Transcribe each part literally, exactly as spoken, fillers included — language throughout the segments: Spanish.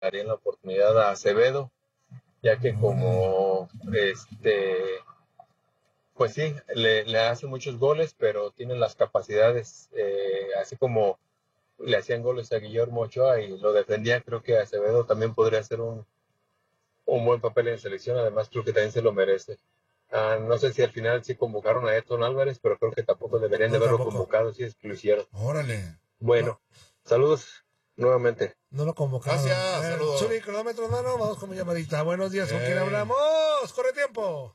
darían la oportunidad a Acevedo, ya que como este pues sí, le, le hace muchos goles, pero tiene las capacidades, eh, así como le hacían goles a Guillermo Ochoa y lo defendía, creo que Acevedo también podría hacer un, un buen papel en selección, además creo que también se lo merece. Ah, no sé si al final sí convocaron a Edson Álvarez, pero creo que tampoco deberían No, de haberlo tampoco. convocado, si es que lo hicieron. Órale. Bueno, saludos nuevamente. No lo convocaron. Gracias, Eh, saludos. Zuli, kilómetro, hermano, vamos con mi llamadita. Buenos días, ¿con Eh. quién hablamos? ¡Corre tiempo!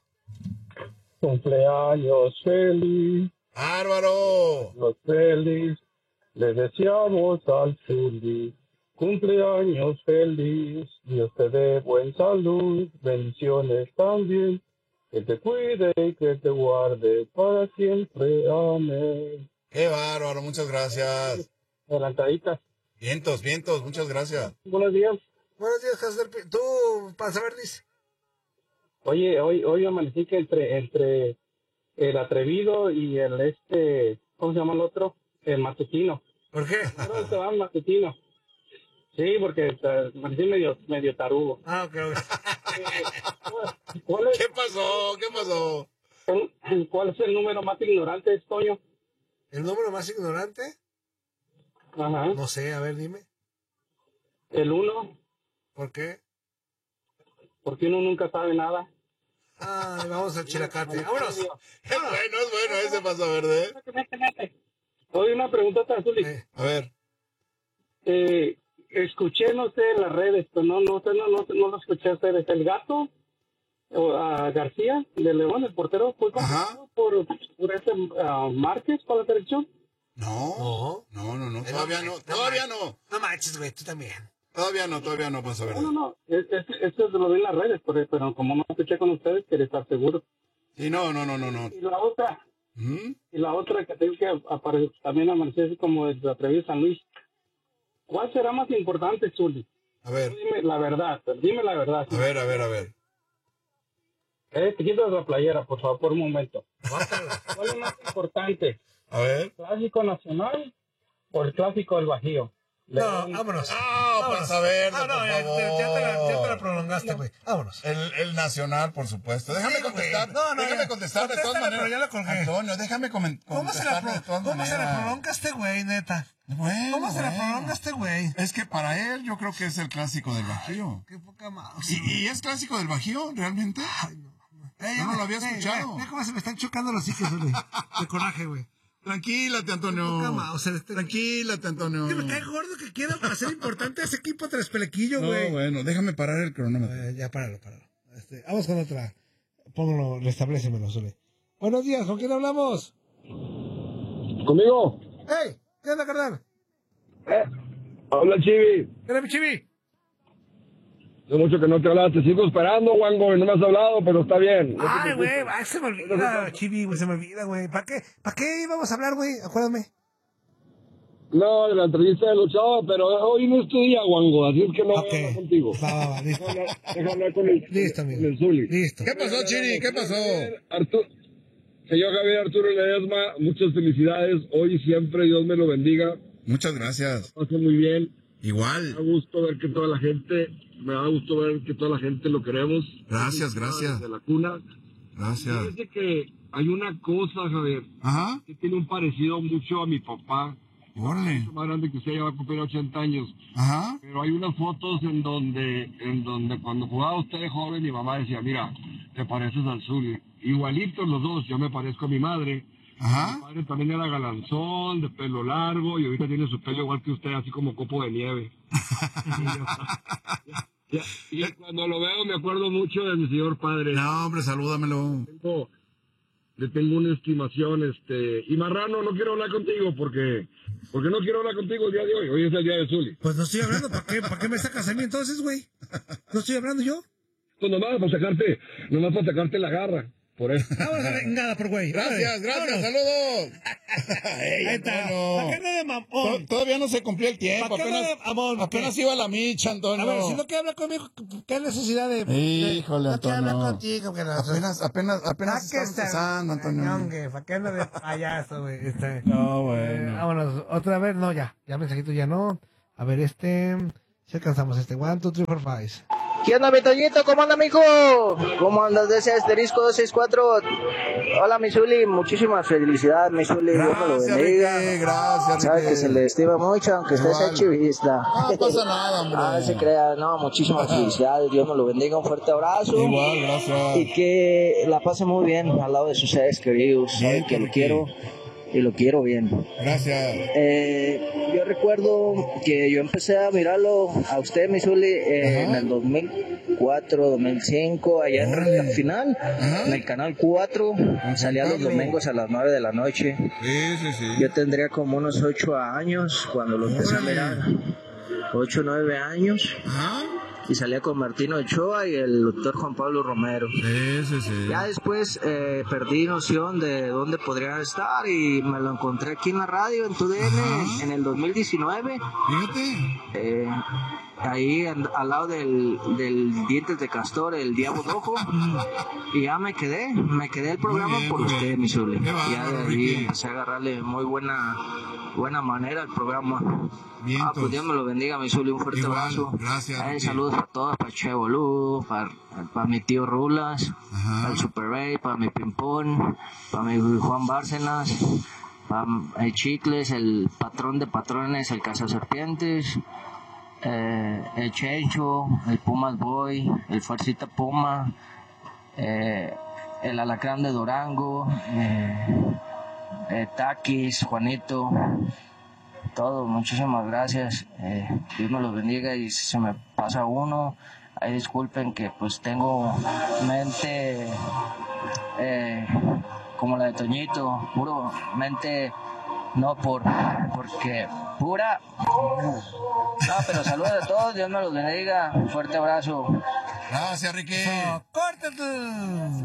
Cumpleaños feliz, ¡Álvaro! los feliz, le deseamos al Zuli. Cumpleaños feliz, Dios te dé buen salud, bendiciones también, que te cuide y que te guarde para siempre, amén. ¡Qué bárbaro! Muchas gracias. Adelantaditas. Vientos, vientos, muchas gracias. Buenos días. Buenos días, Jaser. Tú, para saber, dice. Oye, hoy hoy amanecí que entre entre el atrevido y el este, ¿cómo se llama el otro? El matutino. ¿Por qué? Creo que se va el matutino. Sí, porque eh, amanecí medio medio tarugo. Ah, ok, ok. Eh, ¿Cuál es, ¿Qué pasó? ¿Qué pasó? el- ¿Cuál es el número más ignorante, Toño? ¿El número más ignorante? Ajá. No sé, a ver, dime. El uno, ¿Por qué? porque uno nunca sabe nada. Ah, vamos al chilacate. ¡Vámonos! Es bueno, es bueno, ese paso verde. Oye, una pregunta, Zuli. Eh, A ver. Eh, escuché, no sé, en las redes, pero no, no sé, no, no, no lo escuché a ustedes. El gato, o, a García, de León, el portero, fue Ajá. convocado por, por ese ah, Márquez para la selección. No, No. no, no, no, Eh, todavía no, todavía no, No manches, güey, tú también. todavía no, todavía no pasa No, verde. no, no, es- es- eso lo vi en las redes, pero, pero como no escuché con ustedes, quería estar seguro. Sí, no, no, no, no, no. Y la otra, ¿Mm? y la otra que tengo que aparecer, también amaneció así como desde Atrevido San Luis. ¿Cuál será más importante, Zuli? A ver, Dime la verdad, dime la verdad. a ver, a ver, a ver. Eh, te quitas la playera, por favor, por un momento. ¿Cuál es más importante? A ver. ¿El clásico nacional o el clásico del Bajío? No, León. vámonos. Ah, Vámonos. pasa verde, Ah, no, por ya, favor. ya- ya te la, ya te la prolongaste, güey. Vámonos. El, el nacional, por supuesto. Déjame Sí, güey. contestar. No, no, déjame ya. contestar de todas Contéstame, maneras. pero ya lo colgué. Antonio, déjame comen- ¿Cómo se la, contestarle de pro- todas ¿cómo se la maneras. prolonga este güey, neta? Bueno, ¿Cómo se la bueno. prolonga este güey? Es que para él yo creo que es el clásico del Bajío. Qué poca más. ¿Y, y es clásico del Bajío, realmente? Yo no lo había escuchado. Mira cómo se me están chocando los psiques, güey. De coraje, güey. Tranquílate, Antonio. Poca mouse, este- Tranquílate, Antonio. Que me cae gordo que quiera para ser importante ese equipo tres pelequillo, No, güey. bueno, déjame parar el cronómetro. Eh, ya, páralo, páralo. Este, vamos con otra. Póngalo, restablecemelo, Zule. Buenos días, ¿con quién hablamos? ¿Conmigo? ¡Hey! ¿Qué onda, carnal? Eh, habla Chivi. ¿Qué onda, mi chivi? Hace mucho que no te hablas, te sigo esperando, Wango, y no me has hablado, pero está bien. No te Ay, preocupes. güey, ay, se me olvida, chivi, güey, se me olvida, güey. ¿Para qué? ¿Para qué íbamos a hablar, güey? Acuérdame. No, de la entrevista de los chavos, pero hoy no es tu día, Wango, así es que no voy a Ok. hablar contigo. Va, va, va, listo. Deja hablar, deja hablar con el, Listo, con amigo. el Zuli. Listo. ¿Qué pasó, Chiri? ¿Qué pasó? Arturo, señor Javier Arturo Ledesma, muchas felicidades, hoy y siempre, Dios me lo bendiga, Muchas gracias. pase muy bien, me da Igual. gusto ver que toda la gente, me da gusto ver que toda la gente lo queremos. Gracias, gracias. Desde la cuna. Gracias. Fíjese que hay una cosa, Javier, Ajá. que tiene un parecido mucho a mi papá, Órale. mucho más grande que usted, ya va a cumplir ochenta años. Ajá. Pero hay unas fotos en donde, en donde cuando jugaba usted de joven, mi mamá decía, mira, te pareces al Zuli. Igualitos los dos, yo me parezco a mi madre. Mi Ajá. padre también era galanzón, de pelo largo, y ahorita tiene su pelo igual que usted, así como copo de nieve. y, y- y cuando lo veo me acuerdo mucho de mi señor padre. No, hombre, salúdamelo. Tengo- le tengo una estimación, este... Y Marrano, no quiero hablar contigo porque... Porque no quiero hablar contigo el día de hoy. Hoy es el día de Zuli. Pues no estoy hablando, ¿para qué, ¿para qué me sacas a mí entonces, güey? ¿No estoy hablando yo? Pues nomás para sacarte, nomás para sacarte la garra. Por eso. Vámonos a la chingada, por güey. Gracias, gracias, saludos. Ey, Ahí está. Antonio. ¿Para qué no de To- mamón? Todavía no se cumplió el tiempo. ¿Para qué no Apenas, de mamón? apenas iba la micha, Antonio. A ver, si no quiere hablar conmigo, ¿qué necesidad de...? Híjole, no quiere hablar Antonio. contigo, que la... Apenas, apenas, apenas estamos empezando, Antonio. ¿Para qué no de payaso, güey? Este, No, eh, bueno. vámonos, otra vez, no, ya. Ya mensajito ya no. A ver, este... Ya cansamos este. One, two, three, four, five. ¿Qué onda, mi Toñito? ¿Cómo anda, mijo? ¿Cómo andas de ese asterisco dos seis cuatro? Hola, mi Zuli. Muchísimas felicidades, mi Zuli. Dios me lo bendiga. Ricky, gracias, Sabes Ricky. que se le estima mucho, aunque usted sea Igual. chivista. Ah, no pasa nada, hombre. Ah, no se crea. No, muchísimas felicidades. Dios me lo bendiga. Un fuerte abrazo. Igual, gracias. Y que la pase muy bien al lado de sus seres queridos. Sabe Bien, que lo Ricky. quiero y lo quiero bien. Gracias. Eh, yo recuerdo que yo empecé a mirarlo a usted, mi Zuli, eh, en Ajá. el dos mil cuatro, dos mil cinco, allá en Órale. Recta Final, Ajá. en el canal cuatro, salía los Pablo. domingos a las nueve de la noche. Sí, sí, sí. Yo tendría como unos ocho años cuando lo empecé a Órale. mirar, ocho, nueve años, Ajá. y salía con Martino Ochoa y el doctor Juan Pablo Romero. Sí, sí, sí. Ya después eh, perdí noción de dónde podrían estar y me lo encontré aquí en la radio, en tu D N, Ajá. en el dos mil diecinueve, Fíjate. eh, ahí en- al lado del, del Dientes de Castor, el Diablo Rojo, y ya me quedé, me quedé el programa Muy bien, por muy usted, bien. mi Zuli. Qué Ya bárbaro, de ahí Ricky. empecé a agarrarle muy buena, buena manera al programa. Vientos. Ah, pues Dios me lo bendiga, mi Zuli, un fuerte Igual, abrazo. gracias, Eh, Ricky. saludos para todos, para Che Bolú, para, para mi tío Rulas, Ajá. para el Super Ray, para mi Pimpón, para mi Juan Bárcenas, para el Chicles, el patrón de patrones, el Cazaserpientes, eh, el Chencho, el Pumas Boy, el Fuercita Puma, eh, el Alacrán de Durango, eh, eh, Taquis, Juanito, todo, muchísimas gracias. Eh, Dios me los bendiga y si se me pasa uno, ahí disculpen que pues tengo mente eh, como la de Toñito, puro mente no por porque pura no, pero saludos a todos, Dios me los bendiga, un fuerte abrazo. Gracias, Ricky. ¡Córtate!